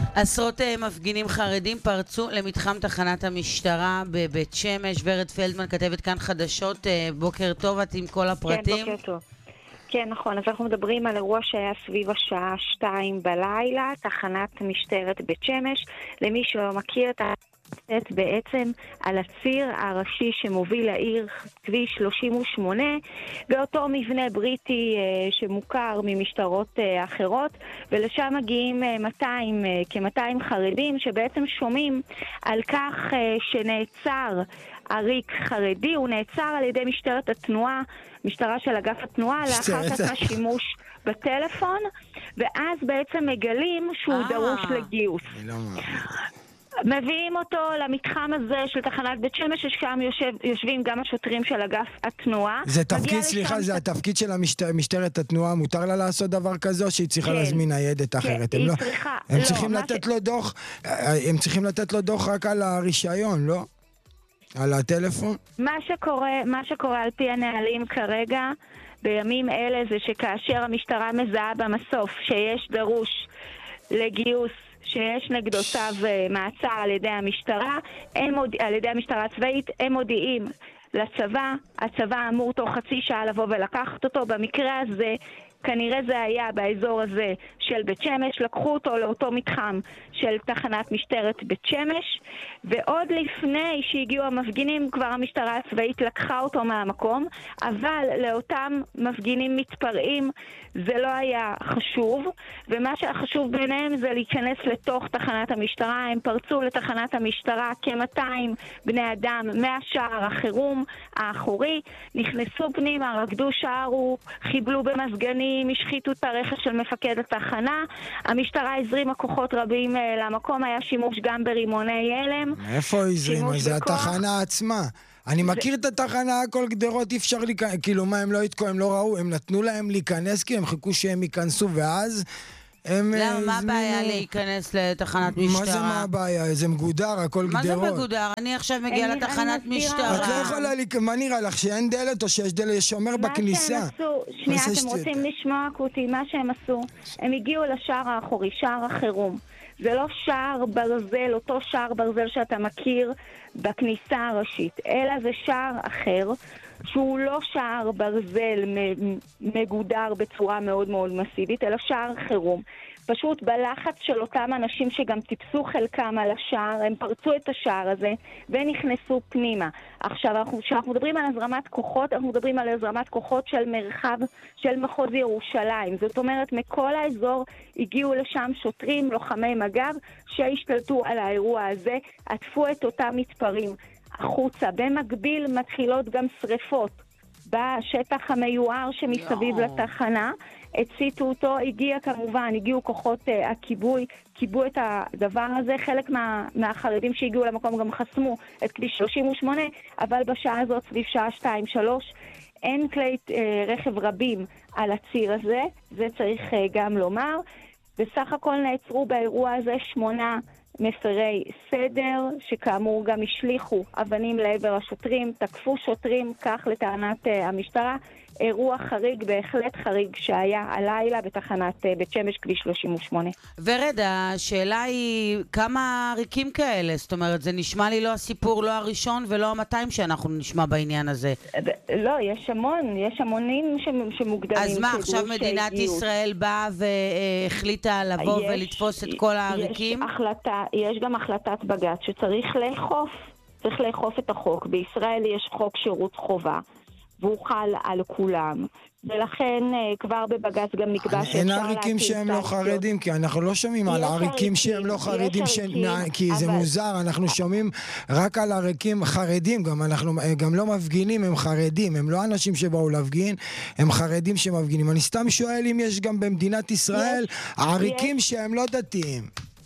עשרות מפגינים חרדים פרצו למתחם תחנת המשטרה בבית שמש. ורד פלדמן, כתבת כאן חדשות, בוקר טוב, את עם כל הפרטים? כן, בוקר טוב. כן, נכון, אז אנחנו מדברים על אירוע שהיה סביב השעה 2 בלילה, תחנת משטרת בית שמש. למי שלא מכיר, בעצם על הציר הראשי שמוביל לעיר, כביש 38, באותו מבנה בריטי שמוכר ממשטרות אחרות, ולשם מגיעים כ-200 חרדים שבעצם שומעים על כך שנעצר עריק חרדי. הוא נעצר על ידי משטרת התנועה, משטרה של אגף התנועה, לאחר שעשה שימוש בטלפון, ואז בעצם מגלים שהוא דרוש לגיוס. מביאים אותו למתחם הזה של תחנת בית שמש, ששם יושבים גם השוטרים של אגף התנועה. זה תפקיד, סליחה, זה התפקיד של משטרת התנועה, מותר לה לעשות דבר כזה, או שהיא צריכה להזמין ניידת אחרת? הם צריכים לתת לו דוח, הם צריכים לתת לו דוח רק על הרישיון, לא? על הטלפון? מה שקורה על פי הנהלים כרגע, בימים אלה, זה שכאשר המשטרה מזהה במסוף שיש דרוש לגיוס, שיש נגדו צו מעצר על ידי המשטרה, על ידי המשטרה הצבאית, הם מודיעים לצבא, הצבא אמור תוך חצי שעה לבוא ולקחת אותו. במקרה הזה, כנראה זה היה באזור הזה של בית שמש, לקחו אותו לאותו מתחם של תחנת משטרת בית שמש, ועוד לפני שהגיעו המפגינים כבר המשטרה הצבאית לקחה אותו מהמקום, אבל לאותם מפגינים מתפרעים זה לא היה חשוב, ומה שהחשוב ביניהם זה להיכנס לתוך תחנת המשטרה. הם פרצו לתחנת המשטרה כ-200 בני אדם מהשער החירום האחורי, נכנסו פנימה, רקדו, שרו, חיבלו במסגנים, השחיתו את הרכב של מפקד התחנה. המשטרה הזרימה כוחות רבים למקום, היה שימוש גם ברימוני הלם. מאיפה הזרימה? זה התחנה עצמה. אני מכיר את התחנה, הכל גדרות, אי אפשר להיכנס, כאילו מה, הם לא התקו, הם לא ראו, הם נתנו להם להיכנס, כי הם חיכו שהם ייכנסו, ואז הם... למה, מה הבעיה להיכנס לתחנת משטרה? מה זה מה הבעיה? זה מגודר, הכל גדרות. מה זה מגודר? אני עכשיו מגיעה לתחנת משטרה. את לא יכולה מה נראה לך, שאין דלת או שיש דלת, שומר בכניסה? מה שהם עשו, שנייה, אתם רוצים לשמוע אותי, מה שהם עשו, הם הגיעו לשער האחורי, שער החירום. זה לא שער ברזל, אותו שער ברזל שאתה מכיר בכניסה הראשית, אלא זה שער אחר, שהוא לא שער ברזל מגודר בצורה מאוד מאוד מסיבית, אלא שער חירום. פשוט בלחץ של אותם אנשים שגם טיפסו חלקם על השער, הם פרצו את השער הזה ונכנסו פנימה. עכשיו, כשאנחנו מדברים על הזרמת כוחות, אנחנו מדברים על הזרמת כוחות של מרחב של מחוז ירושלים. זאת אומרת, מכל האזור הגיעו לשם שוטרים, לוחמי מג"ב, שהשתלטו על האירוע הזה, עטפו את אותם מתפרעים החוצה. במקביל מתחילות גם שריפות בשטח המיוער שמסביב לתחנה. הציתו אותו, הגיעו כוחות הכיבוי, כיבו את הדבר הזה. חלק מהחרדים שהגיעו למקום גם חסמו את כביש 38, אבל בשעה הזאת, סביב שעה 2-3, אין כלי רכב רבים על הציר הזה, זה צריך גם לומר. בסך הכל נעצרו באירוע הזה 8 מפרי סדר, שכאמור גם השליחו אבנים לעבר השוטרים, תקפו שוטרים, כך לטענת המשטרה. אירוע חריג, בהחלט חריג, שהיה הלילה בתחנת בית שמש, כביש 38. ורד, השאלה היא כמה עריקים כאלה? זאת אומרת, זה נשמע לי לא הסיפור, לא הראשון ולא ה-200 שאנחנו נשמע בעניין הזה. לא, יש המונים שמוגדרים. אז מה, עכשיו מדינת ישראל באה והחליטה לבוא ולתפוס את כל העריקים? יש גם החלטת בג"ץ שצריך לאכוף. צריך לאכוף את החוק. בישראל יש חוק שירות חובה, והוא חל על כולם, ולכן כבר בבג"ץ גם נקבע שאפשר אין עריקים שהם לא חרדים, כי אנחנו לא שומעים על עריקים שהם לא חרדים, כי זה מוזר, אנחנו שומעים רק על עריקים חרדים, גם לא מפגינים, הם חרדים, הם לא אנשים שבאו להפגין, הם חרדים שמפגינים. אני סתם שואל אם יש גם במדינת ישראל עריקים שהם לא דתיים.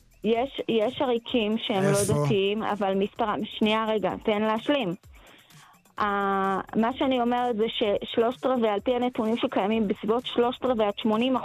יש עריקים שהם לא דתיים, אבל מספרם, שנייה רגע, תן להשלים. מה שאני אומרת זה ש3/4, על פי הנתונים שקיימים, בסביבות 3/4-80%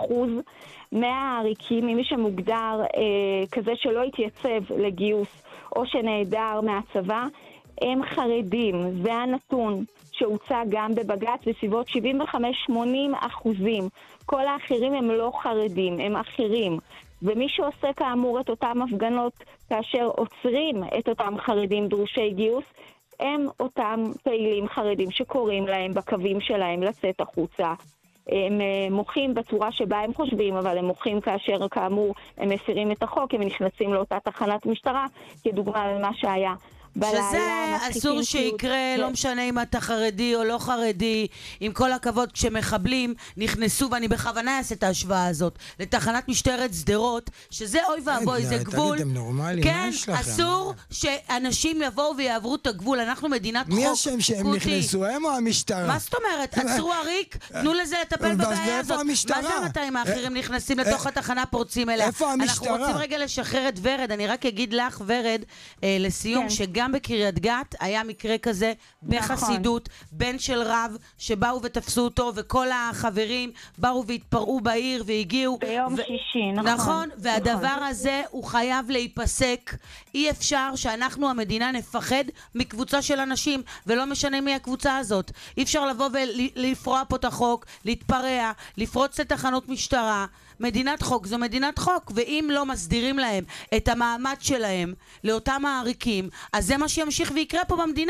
מהעריקים, ממי שמוגדר כזה שלא התייצב לגיוס או שנעדר מהצבא, הם חרדים. זה הנתון שהוצא גם בבג"ץ, בסביבות 75-80%. כל האחרים הם לא חרדים, הם אחרים. ומי שעושה כאמור את אותם הפגנות כאשר עוצרים את אותם חרדים דרושי גיוס, הם אותם פעילים חרדים שקוראים להם בקווים שלהם לצאת החוצה. הם מוחים בצורה שבה הם חושבים, אבל הם מוחים כאשר כאמור הם מפירים את החוק, הם נכנסים לאותה תחנת משטרה, כדוגמה למה שהיה. שזה אסור שיקרה, לא משנה אם אתה חרדי או לא חרדי, עם כל הכבוד, כשמחבלים נכנסו, ואני בכוונה אעשה את ההשוואה הזאת, לתחנת משטרת שדרות, שזה אוי ואבוי, זה גבול. כן, אסור שאנשים יבואו ויעברו את הגבול, אנחנו מדינת חוק. מי השם שהם נכנסו, הם או המשטרה? מה זאת אומרת? עצרו עריק, תנו לזה לטפל בבעיה הזאת. מה זה המתאים האחרים נכנסים לתוך התחנה, פורצים אליה? איפה המשטרה? אנחנו רוצים רגע לשחרר את ורד, אני רק אגיד לך ורד, לסיום, שגם בקריית גת היה מקרה כזה בחסידות, בן של רב שבאו ותפסו אותו, וכל החברים באו והתפרעו בעיר והגיעו. ביום שישי, נכון. נכון, והדבר הזה הוא חייב להיפסק. אי אפשר שאנחנו המדינה נפחד מקבוצה של אנשים, ולא משנה מי הקבוצה הזאת. אי אפשר לבוא ולפרוע פה את החוק, להתפרע, לפרוץ לתחנות משטרה. מדינת חוק זו מדינת חוק, ואם לא מסדירים להם את המעמד שלהם לאותם העריקים, אז זה מה שימשיך ויקרה פה במדינה.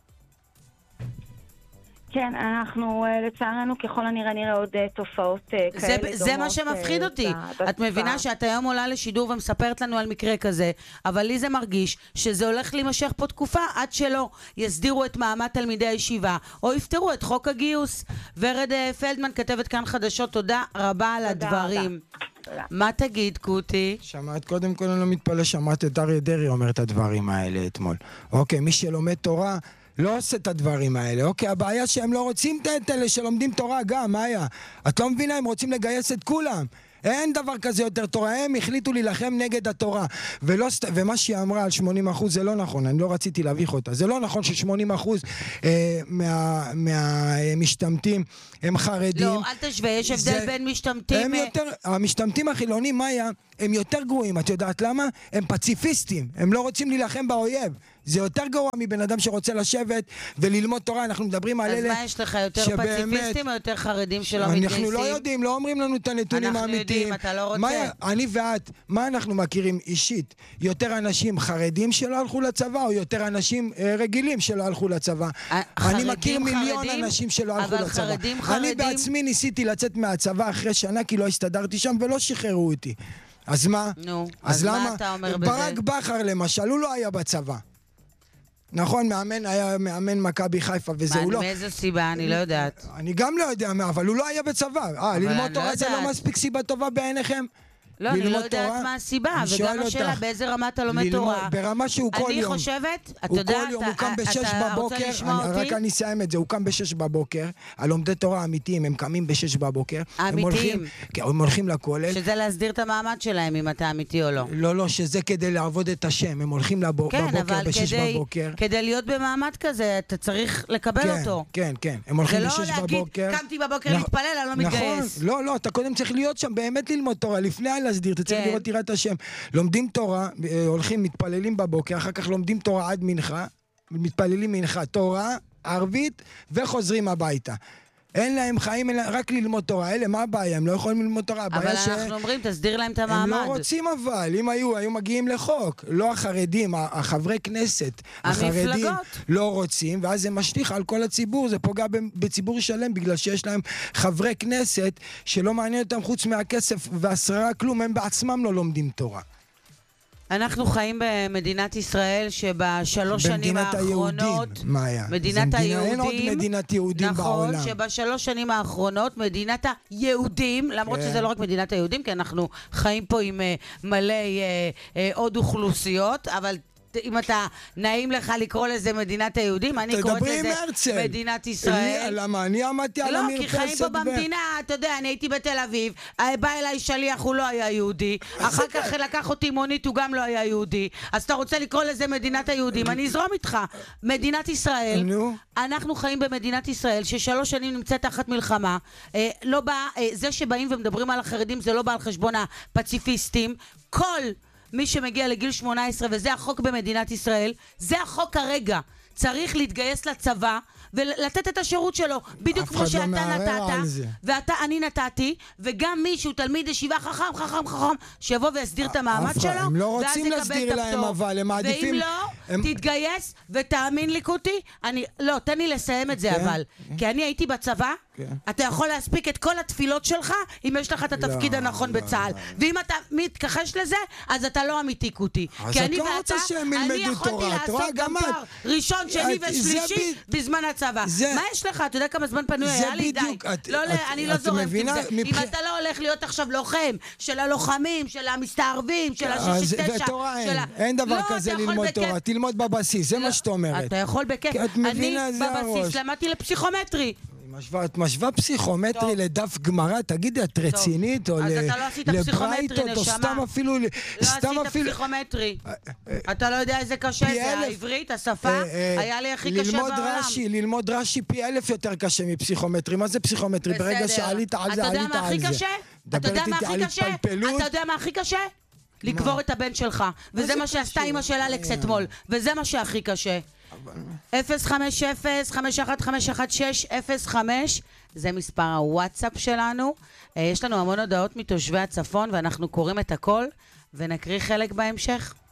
כן, אנחנו לצערנו ככל הנראה נראה עוד תופעות כאלה דומות. זה מה שמפחיד אותי. את מבינה שאת היום עולה לשידור ומספרת לנו על מקרה כזה, אבל לי זה מרגיש שזה הולך להימשך פה תקופה עד שלא יסדירו את מעמד תלמידי הישיבה, או יפתרו את חוק הגיוס. ורד פלדמן, כתבת כאן חדשות, תודה רבה על הדברים. מה תגיד, קוטי? שמעת, קודם כל אני לא מתפלא, שמעת את אריה דרעי אומר את הדברים האלה אתמול. אוקיי, מי שלומד תורה לא עושה את הדברים האלה, אוקיי? הבעיה שהם לא רוצים את אלה שלומדים תורה גם, מה היה? את לא מבינה, הם רוצים לגייס את כולם. אין דבר כזה יותר תורה, הם החליטו להילחם נגד התורה. ומה שהיא אמרה על 80% זה לא נכון, אני לא רציתי להביך אותה. זה לא נכון ש80% מהמשתמטים הם חרדים. לא, אל תשווה, יש הבדל בין משתמטים. המשתמטים החילונים, מה היה? הם יותר גרועים, את יודעת למה? הם פציפיסטים, הם לא רוצים להילחם באויב. זה יותר גרוע מבן אדם שרוצה לשבת וללמוד תורה. אנחנו מדברים על אלה אז מה יש לך, יותר פציפיסטים או יותר חרדים שלא מתגייסים? אנחנו לא יודעים, לא אומרים לנו את הנתונים האמיתיים. אנחנו יודעים, אתה לא רוצה. אני ואת, מה אנחנו מכירים אישית? יותר אנשים חרדים שלא הלכו לצבא, או יותר אנשים רגילים שלא הלכו לצבא? אני מכיר מיליון אנשים שלא הלכו לצבא. אני בעצמי ניסיתי לצאת מהצבא אחרי שנה, כי לא הסתדרתי שם ולא שחררו אותי. אז מה? נו, אז מה אתה אומר בזה? ברק בכר למשל, הוא לא היה בצבא. נכון, היה מאמן מכבי חיפה, וזה הוא לא. מאיזו סיבה? אני לא יודעת. אני גם לא יודע מה, אבל הוא לא היה בצבא. ללמוד תורה זה לא מספיק סיבה טובה בעיניכם? לא, אני לא יודעת מה הסיבה, וגם השאלה באיזה רמה אתה לומד תורה. ברמה שהוא כל יום. אני חושבת, אתה יודע, הוא קם ב-6 בבוקר, רק אני אסיים את זה, הוא קם ב-6 בבוקר, הלומדי תורה האמיתיים, הם קמים ב-6 בבוקר. האמיתיים? הם הולכים לכולל. שזה להסדיר את המעמד שלהם, אם אתה אמיתי או לא. לא, שזה כדי לעבוד את השם, הם הולכים בבוקר ב-6 בבוקר. כדי להיות במעמד כזה, אתה צריך לקבל אותו. כן, הם הולכים ב-6 בבוקר. קמתי בבוקר להתפלל, אני לא מתגייס. לא, אתה קודם צריך להיות שם, באמת ללמוד תורה, לפני להסדיר, אתה צריך לראות תירת השם. לומדים תורה, הולכים, מתפללים בבוקר, אחר כך לומדים תורה עד מנחה, מתפללים מנחה, תורה, ערבית, וחוזרים הביתה. אין להם חיים, רק ללמוד תורה. אלה, מה הבעיה? הם לא יכולים ללמוד תורה. אבל אנחנו אומרים, תסדיר להם את המעמד. הם לא רוצים אבל, אם היו מגיעים לחוק. לא החרדים, החברי כנסת, החרדים לא רוצים, ואז זה משליך על כל הציבור, זה פוגע בציבור שלם, בגלל שיש להם חברי כנסת שלא מעניין אותם חוץ מהכסף והשררה כלום, הם בעצמם לא לומדים תורה. אנחנו חיים במדינת ישראל שבשלוש שנים האחרונות... מדינת היהודים. אין עוד מדינת יהודים בעולם. נכון, שבשלוש שנים האחרונות מדינת היהודים, למרות שזה לא רק מדינת היהודים, כי אנחנו חיים פה עם מלא עוד אוכלוסיות, אבל... אם אתה נעים לך לקרוא לזה מדינת היהודים, אני קוראת לזה מדינת ישראל. למה? אני עמדתי על המרפסת. לא, כי חיים פה במדינה, אתה יודע, אני הייתי בתל אביב, בא אליי שליח, הוא לא היה יהודי, אחר כך לקח אותי מונית, הוא גם לא היה יהודי, אז אתה רוצה לקרוא לזה מדינת היהודים, אני אזרום איתך. מדינת ישראל, אנחנו חיים במדינת ישראל, ש3 שנים נמצאת תחת מלחמה, זה שבאים ומדברים על החרדים, זה לא בא על חשבון הפציפיסטים, כל מי שמגיע לגיל 18, וזה החוק במדינת ישראל, זה החוק הרגע. צריך להתגייס לצבא ולתת את השירות שלו, בדיוק כמו שאתה נתת, ואני נתתי, וגם מישהו, תלמיד ישיבה חכם, שיבוא ויסדיר את המעמד שלו, הם לא רוצים להסדיר להם, אבל הם מעדיפים... ואם לא, תתגייס ותאמין לי קוטי, לא, תן לי לסיים את זה אבל, כי אני הייתי בצבא, אתה יכול להספיק את כל התפילות שלך אם יש לך את התפקיד הנכון בצה"ל, ואם אתה מתכחש לזה אז אתה לא אמיתי קוטי, כי אני ואתה, אני יכולתי לעשות גם תואר ראשון, שני ושלישי בזמן הצבא. מה יש לך? אתה יודע כמה זמן פנוי היה לי? די, אני לא זורמת עם זה. אם אתה לא הולך להיות עכשיו לוחם של הלוחמים, של המסתערבים, של ה-69, ותורה אין דבר כזה ללמוד תורה, תלמוד בבסיס, זה מה שאת אומרת. אתה יכול בכיף. אני בבסיס למדתי לפסיכומטרי. את משווה פסיכומטרי לדף גמרא, תגידי, את רצינית? אז אתה לא עשית פסיכומטרי, נשמה. או סתם אפילו... לא עשית פסיכומטרי. אתה לא יודע איזה קשה זה, העברית, השפה, היה לי הכי קשה בעולם. ללמוד רש"י פי 1000 יותר קשה מפסיכומטרי. מה זה פסיכומטרי? ברגע שעלית על זה, עלית על זה. אתה יודע מה הכי קשה? אתה יודע מה הכי קשה? לקבור את הבן שלך. וזה מה שעשתה אמא של אלכס אתמול. וזה מה שהכי קשה. 050-5151605 זה מספר הוואטסאפ שלנו. יש לנו המון הודעות מתושבי הצפון ואנחנו קוראים את הכל ונקריא חלק בהמשך.